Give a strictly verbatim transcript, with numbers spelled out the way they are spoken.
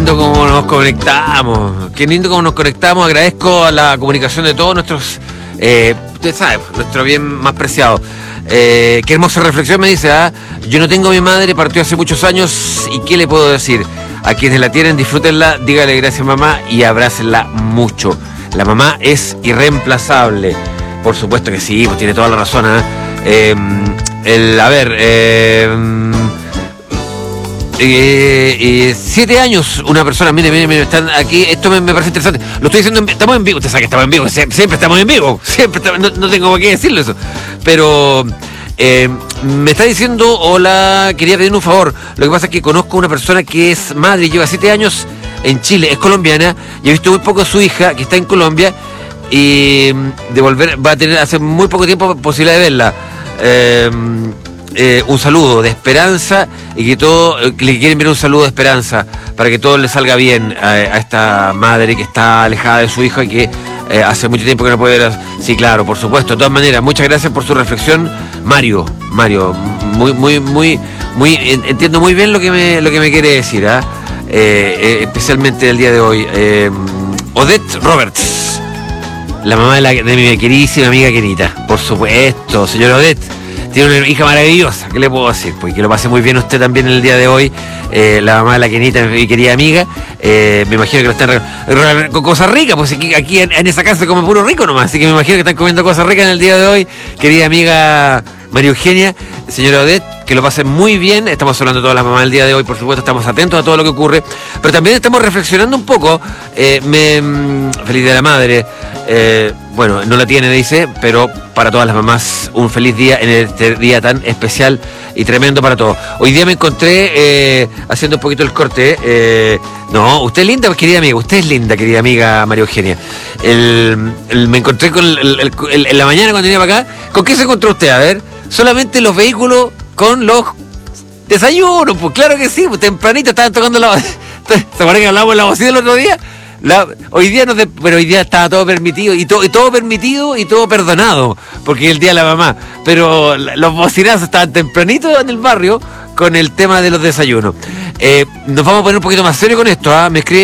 lindo como nos conectamos, qué lindo como nos conectamos. Agradezco a la comunicación de todos nuestros, eh, usted sabe, nuestro bien más preciado. Eh, qué hermosa reflexión me dice, ¿ah? Yo no tengo a mi madre, partió hace muchos años, ¿y qué le puedo decir? A quienes la tienen, disfrútenla, dígale gracias mamá y abrácenla mucho. La mamá es irreemplazable. Por supuesto que sí, pues tiene toda la razón, ¿eh? Eh, el, a ver, eh... Eh, eh, siete años, una persona, mire, mire, mire, están aquí, esto me, me parece interesante. Lo estoy diciendo, en, estamos en vivo, usted sabe que estamos en vivo, siempre, siempre estamos en vivo, siempre estamos, no, no tengo por qué decirlo eso. Pero eh, me está diciendo, hola, quería pedir un favor. Lo que pasa es que conozco a una persona que es madre y lleva siete años en Chile, es colombiana, y he visto muy poco a su hija, que está en Colombia, y de volver, va a tener hace muy poco tiempo posibilidad de verla. Eh, Eh, un saludo de esperanza y que todo, que le quieren enviar un saludo de esperanza para que todo le salga bien a, a esta madre que está alejada de su hija y que eh, hace mucho tiempo que no puede ver. Sí, claro, por supuesto. De todas maneras, muchas gracias por su reflexión, Mario. Mario, muy, muy, muy, muy, entiendo muy bien lo que me, lo que me quiere decir, ¿eh? Eh, eh, especialmente el día de hoy. Eh, Odette Roberts, la mamá de, la, de mi queridísima amiga Kenita, por supuesto, señora Odette. Tiene una hija maravillosa, ¿qué le puedo decir? Pues que lo pase muy bien usted también el día de hoy, eh, la mamá de la Kenita, mi querida amiga. Eh, me imagino que lo están re, re, con cosas ricas, pues aquí, aquí en, en esa casa se come puro rico nomás, así que me imagino que están comiendo cosas ricas en el día de hoy, querida amiga María Eugenia, señora Odette, que lo pasen muy bien. Estamos hablando de todas las mamás del día de hoy, por supuesto, estamos atentos a todo lo que ocurre, pero también estamos reflexionando un poco. Eh, me, feliz día de la madre. Eh, bueno, no la tiene, dice, pero para todas las mamás, un feliz día en este día tan especial y tremendo para todos. Hoy día me encontré, eh, haciendo un poquito el corte, eh, no, usted es linda, querida amiga, usted es linda, querida amiga María Eugenia. El, el, me encontré con el, el, el, en la mañana cuando venía para acá. ¿Con qué se encontró usted? A ver, solamente los vehículos con los desayunos, pues claro que sí, pues tempranito estaban tocando la... ¿Se acuerdan que hablábamos de la bocina el otro día? La, hoy día no te, pero hoy día estaba todo permitido y, to, y todo permitido y todo perdonado porque es el día de la mamá, pero la, los bocinazos estaban tempranito en el barrio con el tema de los desayunos. Eh, nos vamos a poner un poquito más serio con esto, ¿eh? Me escribe